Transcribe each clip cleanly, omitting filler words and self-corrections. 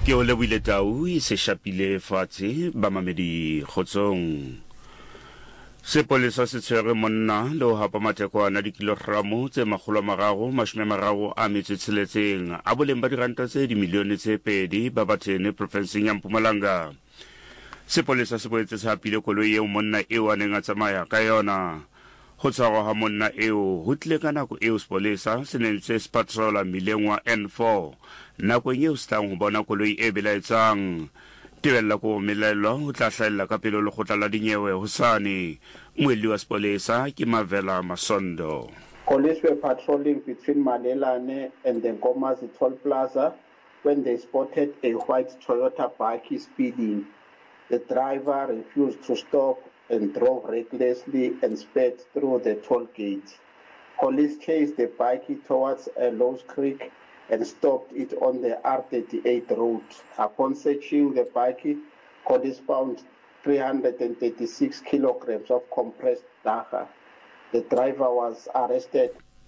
Ke o lebile tau e se shapile fatshe ba mamedi kgotsong. Sepolesa se tshwere monna le ho hapa matekwana dikilogramo tse 330 a metso tsheletseng a boleng ba diranta tse dimilione tse 2 ba bathene provinseng ya Mpumalanga. Sepolesa se boetse se hapile koloi eo monna eo a neng a tsamaya ka yona. Ho tshwarwa ha monna eo ho tlile ka nako eo sepolesa se neng se patrola mmileng wa N4 nakong eo se tlang ho bona koloi e belaetsang. Tebella ko melelwa ho tla hlahella ka pele lekgotla la dinyewe hosane. Moeli wa sepolesa ke Mavela Masondo. Police were patrolling between Malelane and the Gomazi Toll Plaza when they spotted a white Toyota bike speeding. The driver refused to stop and drove recklessly and sped through the toll gate. Police chased the bike towards Lowe's Creek and stopped it on the R38 road. Upon searching the bike, police found 336 kilograms of compressed dagga. The driver was arrested.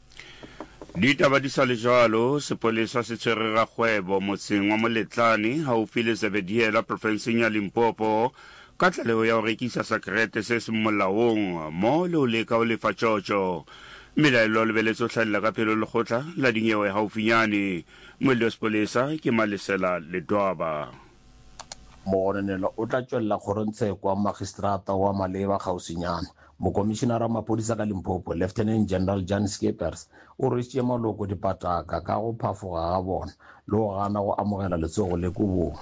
Ditaba di sa le jwalo, sepolesa se tshwere rakgwebo motseng wa Moletlane haufi le Zebediela provinseng ya Limpopo ka tlaleho ya ho rekisa sakerete se seng molaong mo le ho leka ho lefa tjotjo. Melaelo le beletso hlalla ka pele lekgotla la dinyewe haufinyane. Moeli wa sepolesa ke Malesela Ledwaba. Mogononelo o tla tswella kgorontsheko kwa magistrata wa maleba gausinyana. Mokomishenara wa mapodisa ka Limpopo Lieutenant General Jan Skeepers o rwesitse maloko dipataka ka go phafoga ga bona le go gana go amogela letsogo le kubong.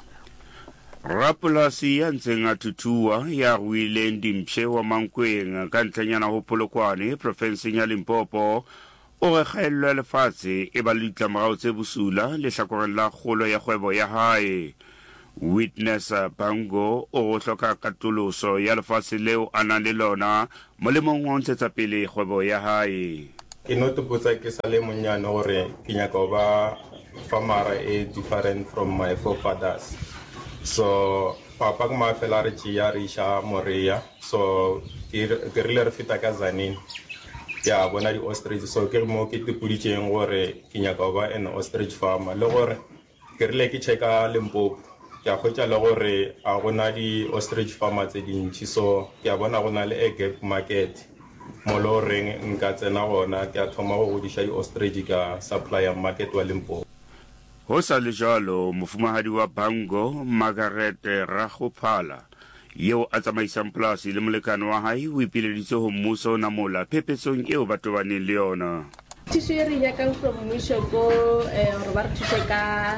Rapolasi ya ntseng a thutua ya ruileng dimpshe wa Mankweng ka ntlhanyana ho Polokwane provinseng ya Limpopo o re kgaello ya lefatshe e ba le ditlamorao tse bosula lehlakoreng la kgolo ya kgwebo ya hae. Witness Bango o hloka katoloso ya lefatshe leo a nang le lona molemong wa ho ntshetsa pele kgwebo ya hae. Ke notopotsa ke sa le monyane gore ke nyaka ho ba farmer e different from my forefathers. So papa ke mafela re tšea re iša Morea, so ke rile re feta ka Tzaneen ya bona di ostrich, so ke mo ke tepoditšeng gore ke nyaka ho ba an ostrich farmer le gore ke rile ke checka Limpopo ke a hwetša le gore a gona di ostrich farmer tse dintši, so ke a bona gona le a gap market mo le goreng nka tsena gona ke a thoma go godiša di ostrich ka supplier market wa Limpopo. Ho sa le jalo mofumahadi wa Bango Margaret Ragophala yeo a tsamaisang polasi le molekane wa hae o ipileditse ho mmuso na mola phepetsong eo ba tobaneng le yona. Thuso e re nyakang from mmuso ko gore ba re thuse ka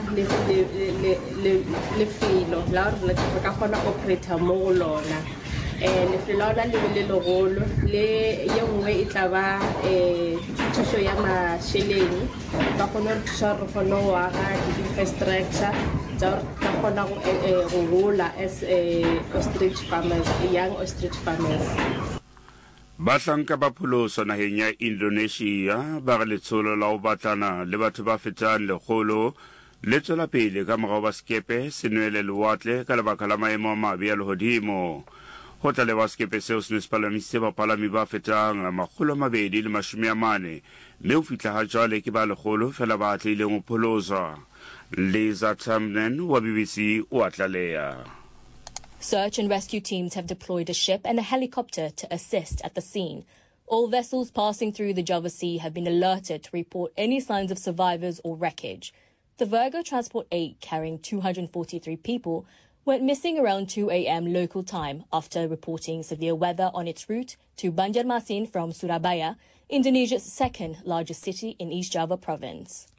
lefelo la gore re ka kgona go operata mo go lona. Lefelo la le legolo le ye nngwe e tla ba thuso ya masheleng ba kgone re thusa re kgone go aga di-infrastructure tsa gore ka kgona go gola as ostrich farmers, young ostrich farmers. Bahlanka ba pholoso naheng ya Indonesia ba re letsholo la ho batlana le batho ba fetang lekgolo le tswela pele ka morao ba sekepe se nwele lewatle ka lebaka la maemo a mabe a lehodimo. Ho tla le ba sekepe seo se ne se palamisitse bapalami ba fetang 240 mme ho fihla ha jwale ke ba lekgolo fela ba atlehileng ho pholosa. Liza Tamnen wa BBC o atlaleya. Search and rescue teams have deployed a ship and a helicopter to assist at the scene. All vessels passing through the Java Sea have been alerted to report any signs of survivors or wreckage. The Virgo Transport 8, carrying 243 people, went missing around 2 a.m. local time after reporting severe weather on its route to Banjarmasin from Surabaya, Indonesia's second largest city in East Java province.